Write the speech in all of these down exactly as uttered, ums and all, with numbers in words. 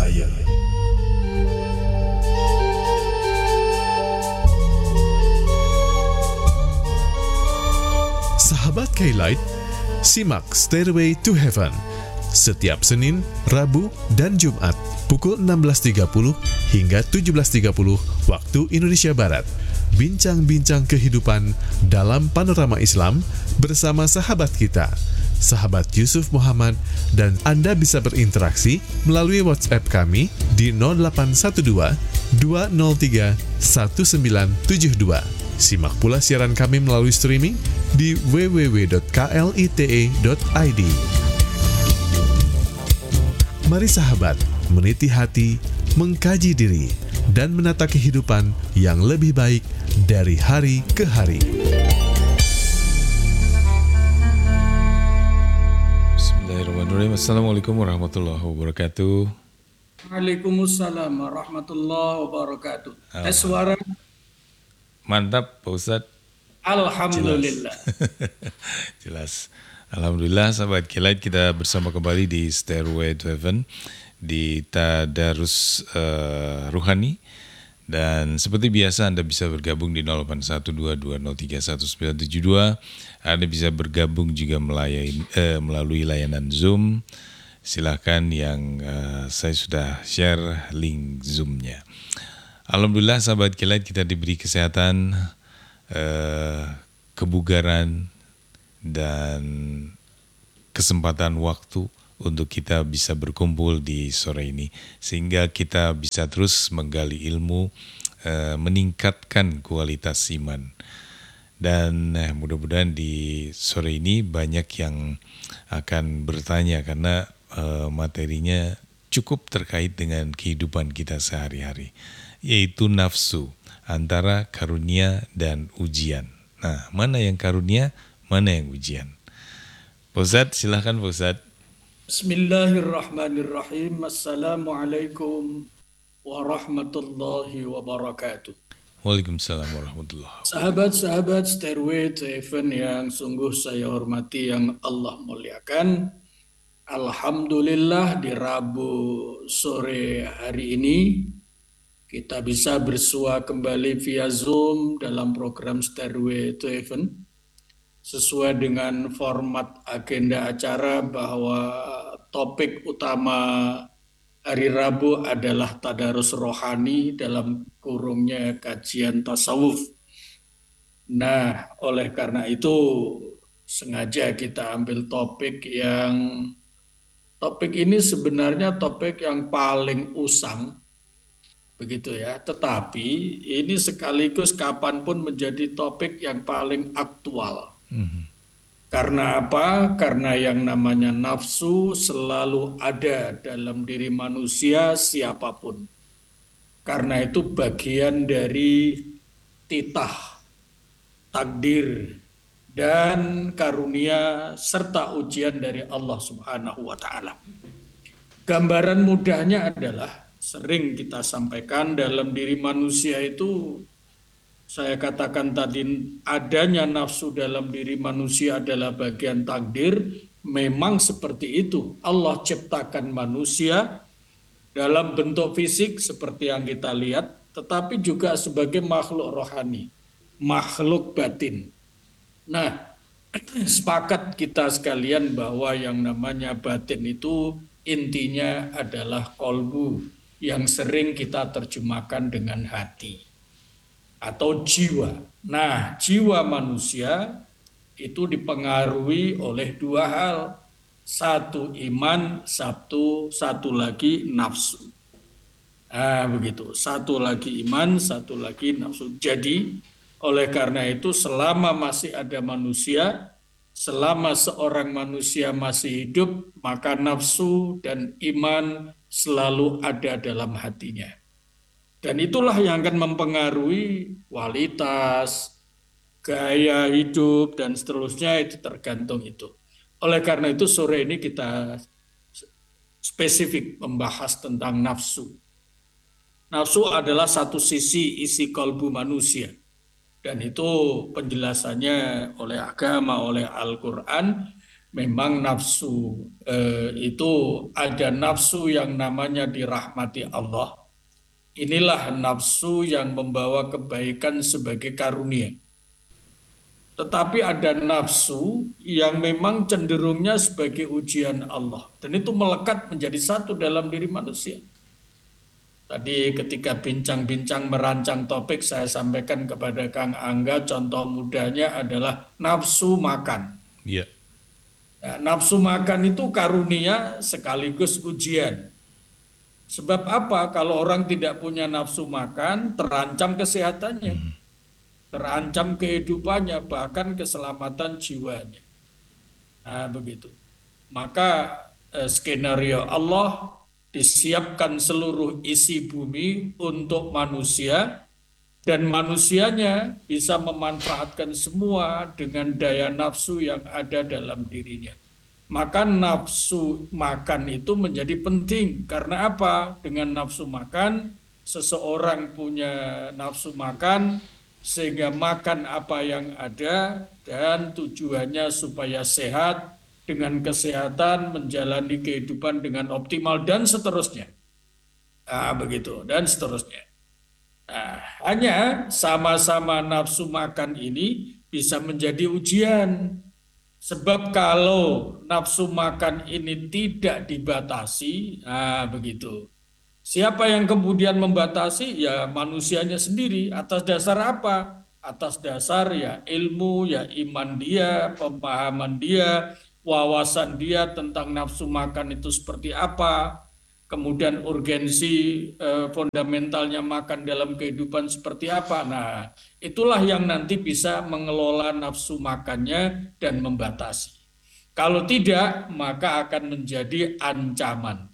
cahaya. Sahabat K-Light, simak Stairway to Heaven setiap Senin, Rabu, dan Jumat pukul enam belas tiga puluh hingga tujuh belas tiga puluh waktu Indonesia Barat. Bincang-bincang kehidupan dalam panorama Islam bersama sahabat kita, sahabat Yusuf Muhammad, dan Anda bisa berinteraksi melalui WhatsApp kami di nol delapan satu dua, dua nol tiga, satu sembilan tujuh dua. Simak pula siaran kami melalui streaming di w w w titik klite titik i d. Mari sahabat, meniti hati, mengkaji diri, dan menata kehidupan yang lebih baik dari hari ke hari. Bismillahirrahmanirrahim. Assalamualaikum warahmatullahi wabarakatuh. Waalaikumsalam warahmatullahi wabarakatuh. Tes suara. Mantap Pak Ustadz. Alhamdulillah. Jelas. Jelas. Alhamdulillah sahabat K-Light, kita bersama kembali di Stairway to Heaven di Tadarus uh, Ruhani. Dan seperti biasa Anda bisa bergabung di nol delapan satu dua, dua nol tiga, satu sembilan tujuh dua. Anda bisa bergabung juga melayani, uh, melalui layanan Zoom. Silahkan yang uh, saya sudah share link Zoom-nya. Alhamdulillah sahabat K-Light, kita diberi kesehatan, uh, kebugaran, dan kesempatan waktu untuk kita bisa berkumpul di sore ini, sehingga kita bisa terus menggali ilmu, eh, meningkatkan kualitas iman. Dan eh, mudah-mudahan di sore ini banyak yang akan bertanya karena eh, materinya cukup terkait dengan kehidupan kita sehari-hari, yaitu nafsu, antara karunia dan ujian. Nah, mana yang karunia, mana yang ujian? Pak Ustadz, silahkan Pak Ustadz. Bismillahirrahmanirrahim. Assalamualaikum warahmatullahi wabarakatuh. Waalaikumsalam warahmatullahi wabarakatuh. Sahabat-sahabat Stairway to Heaven yang sungguh saya hormati, yang Allah muliakan. Alhamdulillah di Rabu sore hari ini kita bisa bersua kembali via Zoom dalam program Stairway to Heaven. Sesuai dengan format agenda acara bahwa topik utama hari Rabu adalah tadarus rohani, dalam kurungnya kajian tasawuf. Nah, oleh karena itu sengaja kita ambil topik yang topik ini sebenarnya topik yang paling usang, begitu ya. Tetapi ini sekaligus kapanpun menjadi topik yang paling aktual. Mm-hmm. Karena apa? Karena yang namanya nafsu selalu ada dalam diri manusia siapapun. Karena itu bagian dari titah, takdir, dan karunia serta ujian dari Allah Subhanahu wa Ta'ala. Gambaran mudahnya adalah sering kita sampaikan dalam diri manusia itu, saya katakan tadi, adanya nafsu dalam diri manusia adalah bagian takdir. Memang seperti itu. Allah ciptakan manusia dalam bentuk fisik seperti yang kita lihat, tetapi juga sebagai makhluk rohani, makhluk batin. Nah, sepakat kita sekalian bahwa yang namanya batin itu intinya adalah kolbu, yang sering kita terjemahkan dengan hati atau jiwa. Nah, jiwa manusia itu dipengaruhi oleh dua hal. Satu iman, satu, satu lagi nafsu. Nah, begitu. Satu lagi iman, satu lagi nafsu. Jadi, oleh karena itu selama masih ada manusia, selama seorang manusia masih hidup, maka nafsu dan iman selalu ada dalam hatinya. Dan itulah yang akan mempengaruhi kualitas, gaya hidup, dan seterusnya, itu tergantung itu. Oleh karena itu sore ini kita spesifik membahas tentang nafsu. Nafsu adalah satu sisi isi kalbu manusia. Dan itu penjelasannya oleh agama, oleh Al-Quran. memang nafsu eh, itu ada nafsu yang namanya dirahmati Allah. Inilah nafsu yang membawa kebaikan sebagai karunia. Tetapi ada nafsu yang memang cenderungnya sebagai ujian Allah. Dan itu melekat menjadi satu dalam diri manusia. Tadi ketika bincang-bincang merancang topik, saya sampaikan kepada Kang Angga, contoh mudahnya adalah nafsu makan. Iya. Nah, nafsu makan itu karunia sekaligus ujian. Sebab apa? Kalau orang tidak punya nafsu makan, terancam kesehatannya. Hmm. Terancam kehidupannya, bahkan keselamatan jiwanya. Nah, begitu. Maka eh, skenario Allah disiapkan seluruh isi bumi untuk manusia, dan manusianya bisa memanfaatkan semua dengan daya nafsu yang ada dalam dirinya. Maka nafsu makan itu menjadi penting. Karena apa? Dengan nafsu makan, seseorang punya nafsu makan, sehingga makan apa yang ada dan tujuannya supaya sehat, dengan kesehatan menjalani kehidupan dengan optimal dan seterusnya. Nah, begitu dan seterusnya. Nah, hanya sama-sama nafsu makan ini bisa menjadi ujian. Sebab kalau nafsu makan ini tidak dibatasi, nah begitu. Siapa yang kemudian membatasi? Ya manusianya sendiri. Atas dasar apa? Atas dasar ya ilmu, ya iman dia, pemahaman dia, wawasan dia tentang nafsu makan itu seperti apa, kemudian urgensi eh, fundamentalnya makan dalam kehidupan seperti apa. Nah, itulah yang nanti bisa mengelola nafsu makannya dan membatasi. Kalau tidak, maka akan menjadi ancaman.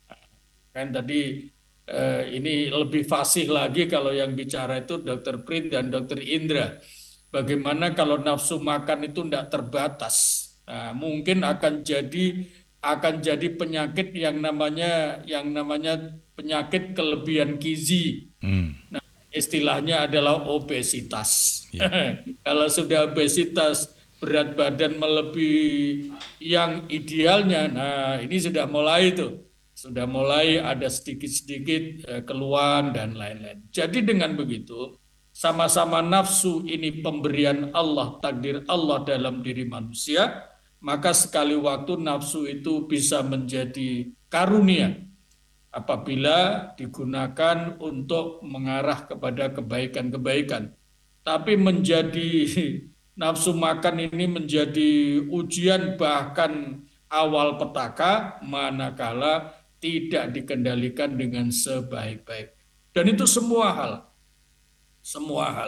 Kan tadi eh, ini lebih fasih lagi kalau yang bicara itu dokter Prin dan dokter Indra. Bagaimana kalau nafsu makan itu tidak terbatas? Nah, mungkin akan jadi akan jadi penyakit yang namanya yang namanya penyakit kelebihan gizi. Hmm. Nah, istilahnya adalah obesitas. Yeah. Kalau sudah obesitas, berat badan melebihi yang idealnya, nah ini sudah mulai tuh. Sudah mulai ada sedikit-sedikit keluhan dan lain-lain. Jadi dengan begitu, sama-sama nafsu ini pemberian Allah, takdir Allah dalam diri manusia, maka sekali waktu nafsu itu bisa menjadi karunia apabila digunakan untuk mengarah kepada kebaikan-kebaikan. Tapi menjadi nafsu makan ini menjadi ujian bahkan awal petaka manakala tidak dikendalikan dengan sebaik-baik. Dan itu semua hal, semua hal.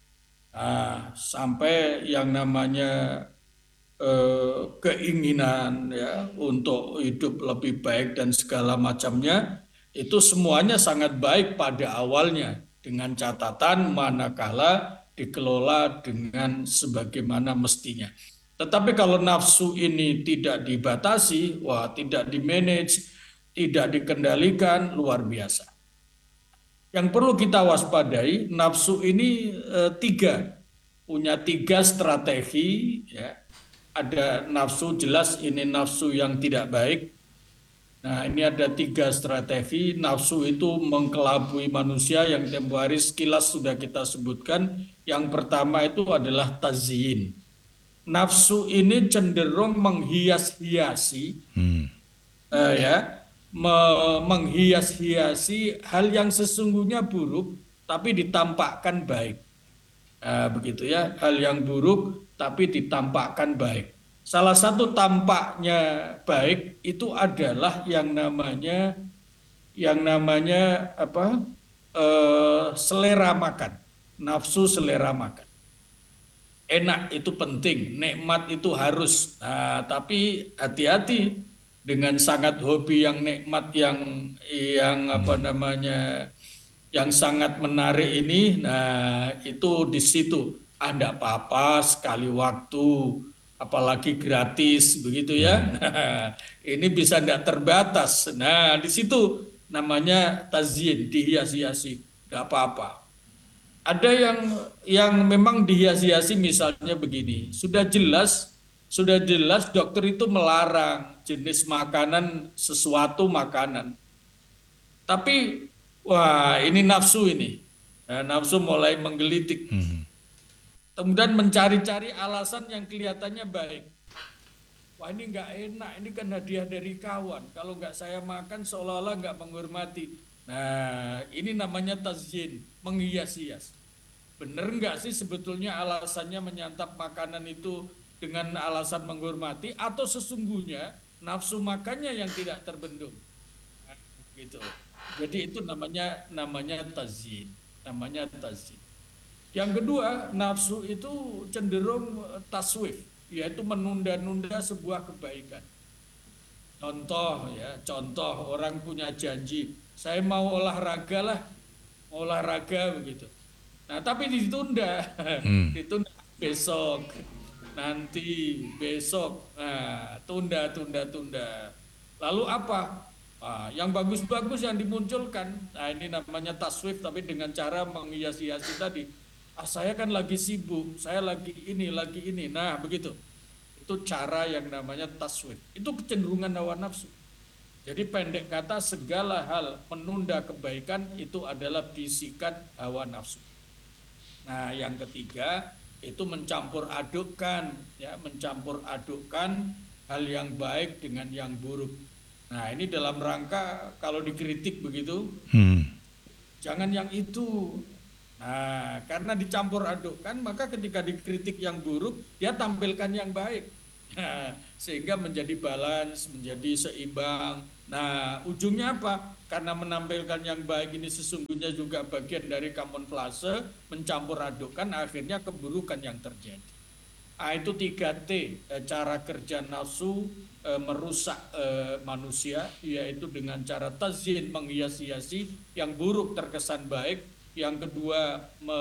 Nah, sampai yang namanya eh, keinginan ya untuk hidup lebih baik dan segala macamnya, itu semuanya sangat baik pada awalnya, dengan catatan manakala dikelola dengan sebagaimana mestinya. Tetapi kalau nafsu ini tidak dibatasi, wah tidak dimanage, tidak dikendalikan, luar biasa. Yang perlu kita waspadai, nafsu ini e, tiga, punya tiga strategi. Ya. Ada nafsu, jelas ini nafsu yang tidak baik. Nah, ini ada tiga strategi. Nafsu itu mengkelabui manusia yang tempo hari sekilas sudah kita sebutkan. Yang pertama itu adalah tazyin. Nafsu ini cenderung menghias-hiasi, hmm. uh, ya, me- menghias-hiasi hal yang sesungguhnya buruk, tapi ditampakkan baik. Uh, begitu ya, hal yang buruk tapi ditampakkan baik. Salah satu tampaknya baik itu adalah yang namanya, yang namanya apa? Uh, selera makan, nafsu selera makan. Enak itu penting, nikmat itu harus. Nah, tapi hati-hati dengan sangat hobi yang nikmat, yang yang apa namanya, yang sangat menarik ini. Nah, itu di situ ada apa-apa sekali waktu, apalagi gratis begitu ya. Nah, ini bisa tidak terbatas. Nah, di situ namanya tazyin, dihias-hiasi, tidak apa-apa. Ada yang yang memang dihias-hiasi, misalnya begini, sudah jelas sudah jelas dokter itu melarang jenis makanan, sesuatu makanan. Tapi, wah ini nafsu ini. Nah, nafsu mulai menggelitik. Hmm. Kemudian mencari-cari alasan yang kelihatannya baik. Wah ini nggak enak, ini kan hadiah dari kawan. Kalau nggak saya makan seolah-olah nggak menghormati. Nah ini namanya tazyin, menghias-hias. Bener nggak sih sebetulnya alasannya menyantap makanan itu dengan alasan menghormati, atau sesungguhnya nafsu makannya yang tidak terbendung? Nah, gitu. Jadi itu namanya namanya tazyin, namanya tazyin. Yang kedua, nafsu itu cenderung taswif, yaitu menunda-nunda sebuah kebaikan. Contoh ya, contoh orang punya janji, saya mau olahraga lah, olahraga begitu. Nah tapi ditunda, Hmm. ditunda besok, nanti besok, nah tunda, tunda, tunda. Lalu apa? Ah, yang bagus-bagus yang dimunculkan, nah ini namanya taswif, tapi dengan cara menghias-hiasi tadi. Ah, saya kan lagi sibuk, saya lagi ini, lagi ini. Nah, begitu. Itu cara yang namanya taswif. Itu kecenderungan hawa nafsu. Jadi pendek kata, segala hal menunda kebaikan itu adalah bisikan hawa nafsu. Nah, yang ketiga itu mencampur adukkan, ya, mencampur adukkan hal yang baik dengan yang buruk. Nah, ini dalam rangka kalau dikritik begitu, Hmm. jangan yang itu. Nah, karena dicampur adukkan, maka ketika dikritik yang buruk, dia tampilkan yang baik. Nah, sehingga menjadi balance, menjadi seimbang. Nah, ujungnya apa? Karena menampilkan yang baik ini sesungguhnya juga bagian dari kamuflase, mencampur adukkan, akhirnya keburukan yang terjadi. Ah, itu tiga T, eh, cara kerja nafsu eh, merusak eh, manusia, yaitu dengan cara tazyin, menghias-hiasi, yang buruk terkesan baik. Yang kedua,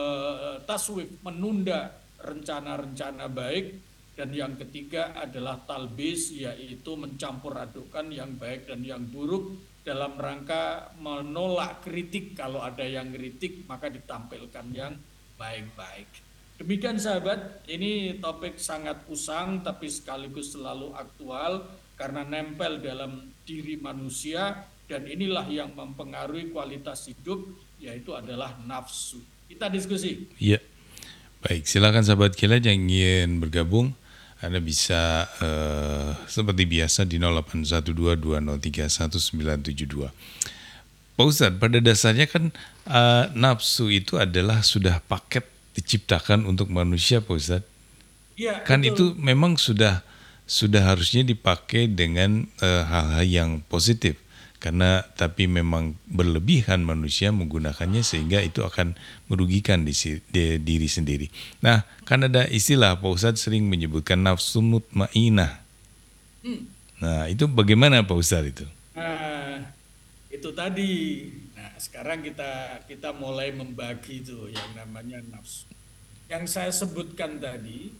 me- taswif, menunda rencana-rencana baik. Dan yang ketiga adalah talbis, yaitu mencampur adukkan yang baik dan yang buruk dalam rangka menolak kritik. Kalau ada yang kritik, maka ditampilkan yang baik-baik. Demikian sahabat, ini topik sangat usang tapi sekaligus selalu aktual karena nempel dalam diri manusia, dan inilah yang mempengaruhi kualitas hidup, yaitu adalah nafsu. Kita diskusi. Ya, baik. Silakan sahabat kilat yang ingin bergabung, Anda bisa eh, seperti biasa di nol delapan satu dua dua nol tiga satu sembilan tujuh dua. Pak Ustadz, pada dasarnya kan eh, nafsu itu adalah sudah paket diciptakan untuk manusia, Pak Ustadz. Iya, Kan betul. itu memang sudah sudah harusnya dipakai dengan eh, hal-hal yang positif. Karena tapi memang berlebihan manusia menggunakannya sehingga itu akan merugikan di, si- di- diri sendiri. Nah, kan ada istilah Pak Ustadz sering menyebutkan nafsu mutmainah. Hmm. Nah, itu bagaimana Pak Ustadz itu? Nah, itu tadi. Nah, sekarang kita kita mulai membagi itu yang namanya nafsu. Yang saya sebutkan tadi,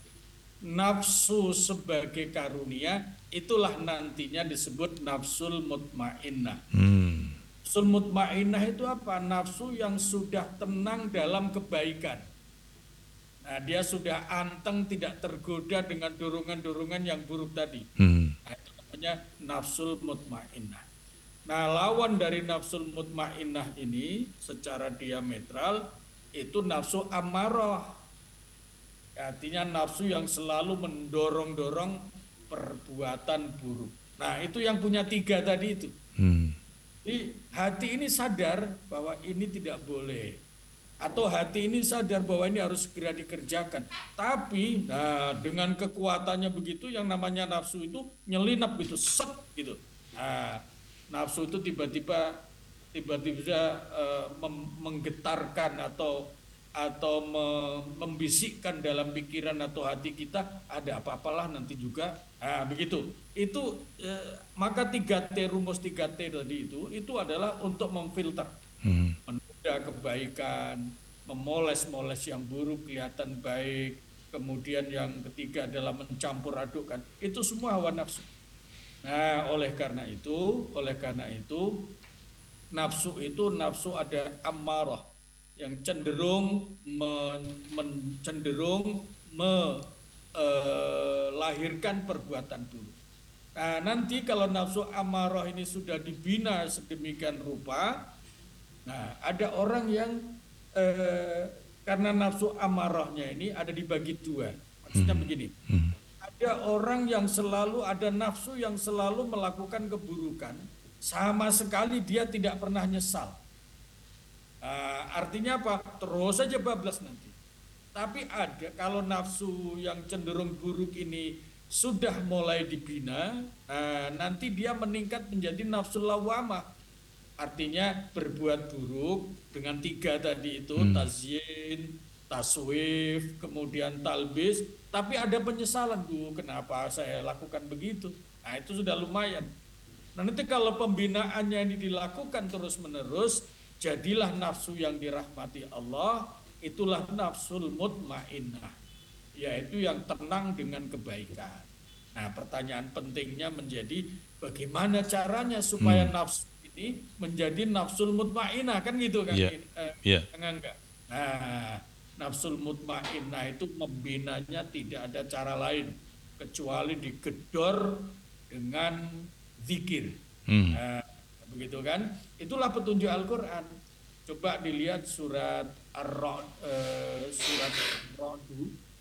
nafsu sebagai karunia, itulah nantinya disebut nafsul mutmainnah. Hmm. Nafsul mutmainnah itu apa? Nafsu yang sudah tenang dalam kebaikan. Nah, dia sudah anteng, tidak tergoda dengan dorongan-dorongan yang buruk tadi. Hmm. Nah, itu namanya nafsul mutmainnah. Nah, lawan dari nafsul mutmainnah ini secara diametral itu nafsu amarah. Artinya nafsu yang selalu mendorong-dorong perbuatan buruk. Nah, itu yang punya tiga tadi itu. Hmm. Jadi hati ini sadar bahwa ini tidak boleh. Atau hati ini sadar bahwa ini harus segera dikerjakan. Tapi nah, dengan kekuatannya begitu, yang namanya nafsu itu nyelinap gitu, set gitu. Nah, nafsu itu tiba-tiba tiba-tiba uh, mem- menggetarkan atau atau me- membisikkan dalam pikiran atau hati kita, ada apa-apalah nanti juga. Nah, begitu. Itu eh, maka tiga T, rumus tiga T tadi itu itu adalah untuk memfilter, Hmm. menunda kebaikan, memoles-moles yang buruk kelihatan baik, kemudian yang ketiga adalah mencampur adukkan. Itu semua hawa nafsu. Nah, oleh karena itu, oleh karena itu nafsu itu nafsu ada amarah yang cenderung men, men- cenderung me- eh, lahirkan perbuatan buruk. Nah, nanti kalau nafsu amarah ini sudah dibina sedemikian rupa, nah ada orang yang eh, karena nafsu amarahnya ini ada dibagi dua. Maksudnya Hmm. begini, Hmm. ada orang yang selalu ada nafsu yang selalu melakukan keburukan, sama sekali dia tidak pernah nyesal. Uh, artinya apa? Terus saja bablas nanti. Tapi ada kalau nafsu yang cenderung buruk ini sudah mulai dibina, uh, nanti dia meningkat menjadi nafsu lawamah. Artinya berbuat buruk dengan tiga tadi itu, Hmm. tazyin, taswif, kemudian talbis, tapi ada penyesalan, tuh kenapa saya lakukan begitu. Nah itu sudah lumayan. Nah nanti kalau pembinaannya ini dilakukan terus-menerus, jadilah nafsu yang dirahmati Allah, itulah nafsul mutmainnah, yaitu yang tenang dengan kebaikan. Nah pertanyaan pentingnya menjadi bagaimana caranya supaya Hmm. nafsu ini menjadi nafsul mutmainnah, kan gitu kan? Iya. Eh, Iya. enggak. Nah, nafsul mutmainnah itu membinanya tidak ada cara lain kecuali digedor dengan zikir. Hmm. Nah, begitu kan? Itulah petunjuk Al-Qur'an. Coba dilihat surat Ar-Ra'd, eh, surat Ar-Ra'd